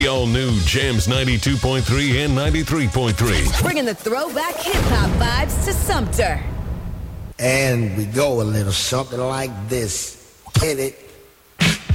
the all-new Jams 92.3 and 93.3. Bringing the throwback hip-hop vibes to Sumter. And we go a little something like this. Hit it.